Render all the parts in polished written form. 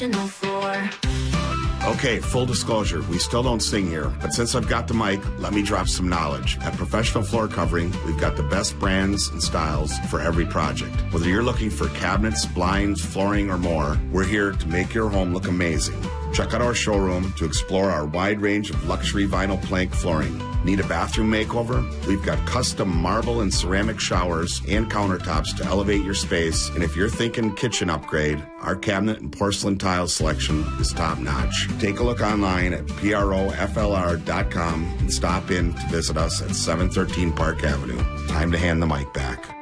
Okay, full disclosure, we still don't sing here, but since I've got the mic, let me drop some knowledge. At Professional Floor Covering, we've got the best brands and styles for every project. Whether you're looking for cabinets, blinds, flooring, or more, we're here to make your home look amazing. Check out our showroom to explore our wide range of luxury vinyl plank flooring. Need a bathroom makeover? We've got custom marble and ceramic showers and countertops to elevate your space. And if you're thinking kitchen upgrade, our cabinet and porcelain tile selection is top notch. Take a look online at proflr.com and stop in to visit us at 713 Park Avenue. Time to hand the mic back.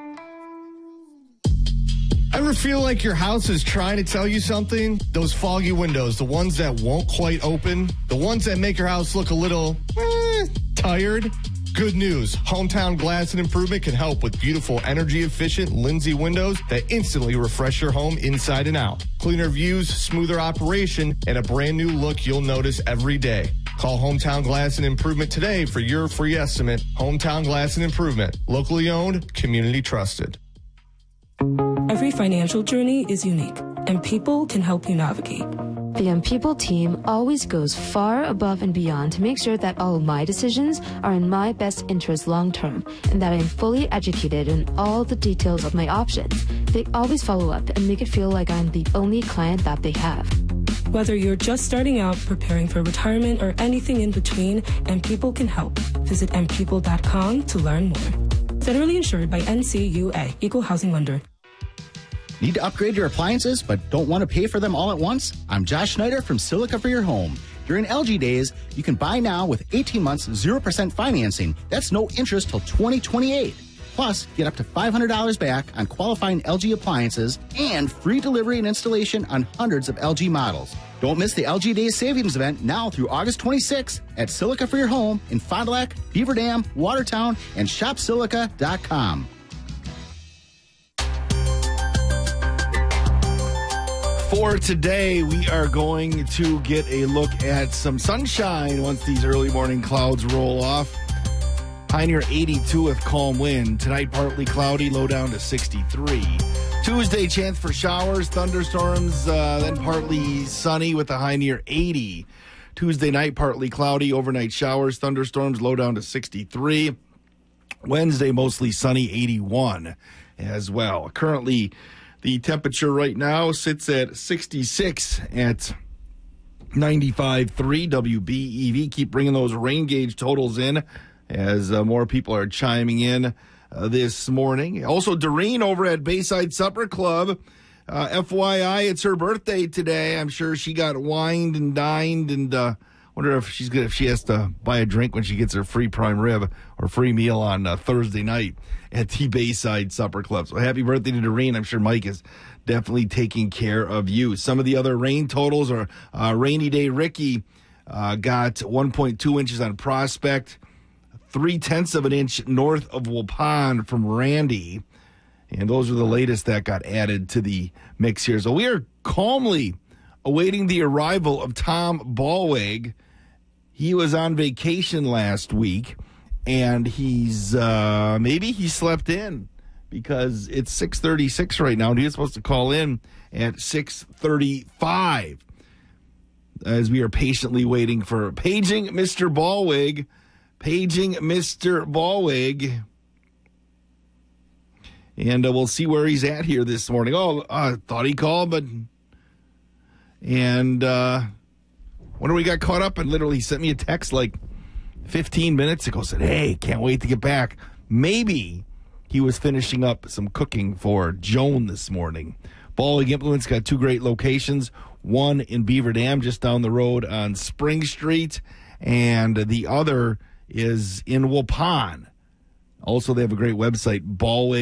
Ever feel like your house is trying to tell you something? Those foggy windows, the ones that won't quite open, the ones that make your house look a little tired? Good news. Hometown Glass and Improvement can help with beautiful, energy-efficient Lindsay windows that instantly refresh your home inside and out. Cleaner views, smoother operation, and a brand new look you'll notice every day. Call Hometown Glass and Improvement today for your free estimate. Hometown Glass and Improvement. Locally owned, community trusted. Every financial journey is unique, and People can help you navigate. The Young People team always goes far above and beyond to make sure that all of my decisions are in my best interest long term, and that I'm fully educated in all the details of my options. They always follow up and make it feel like I'm the only client that they have. Whether you're just starting out, preparing for retirement, or anything in between, People can help. Visit mpeople.com to learn more. Federally insured by NCUA, Equal Housing Lender. Need to upgrade your appliances but don't want to pay for them all at once? I'm Josh Schneider from Silica for Your Home. During LG Days, you can buy now with 18 months 0% financing. That's no interest till 2028. Plus, get up to $500 back on qualifying LG appliances and free delivery and installation on hundreds of LG models. Don't miss the LG Days Savings event now through August 26th at Silica for Your Home in Fond du Lac, Beaver Dam, Watertown, and shopsilica.com. For today, we are going to get a look at some sunshine once these early morning clouds roll off. High near 82 with calm wind. Tonight, partly cloudy, low down to 63. Tuesday, chance for showers, thunderstorms, then partly sunny with a high near 80. Tuesday night, partly cloudy, overnight showers, thunderstorms, low down to 63. Wednesday, mostly sunny, 81 as well. Currently, the temperature right now sits at 66 at 95.3 WBEV. Keep bringing those rain gauge totals in as more people are chiming in this morning. Also, Doreen over at Bayside Supper Club. FYI, it's her birthday today. I'm sure she got wined and dined, and wonder if she has to buy a drink when she gets her free prime rib or free meal on Thursday night at the Bayside Supper Club. So happy birthday to Doreen. I'm sure Mike is definitely taking care of you. Some of the other rain totals are Rainy Day Ricky got 1.2 inches on Prospect, 0.3 of an inch north of Waupun from Randy. And those are the latest that got added to the mix here. So we are calmly awaiting the arrival of Tom Ballweg. He was on vacation last week, and he's maybe he slept in because it's 6:36 right now, and he's supposed to call in at 6:35 as we are patiently waiting for paging Mr. Ballweg. Paging Mr. Ballweg. And we'll see where he's at here this morning. Oh, I thought he called, but... And when we got caught up, and literally he sent me a text like 15 minutes ago, said, hey, can't wait to get back. Maybe he was finishing up some cooking for Joan this morning. Ballweg Implements got two great locations, one in Beaver Dam just down the road on Spring Street, and the other is in Waupun. Also, they have a great website, Ballweg.